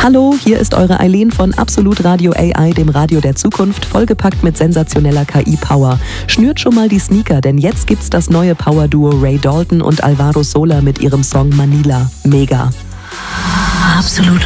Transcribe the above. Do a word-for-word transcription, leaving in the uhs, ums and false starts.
Hallo, hier ist eure Eileen von Absolut Radio A I, dem Radio der Zukunft, vollgepackt mit sensationeller K I-Power. Schnürt schon mal die Sneaker, denn jetzt gibt's das neue Power-Duo Ray Dalton und Alvaro Soler mit ihrem Song Manila. Mega. Absolut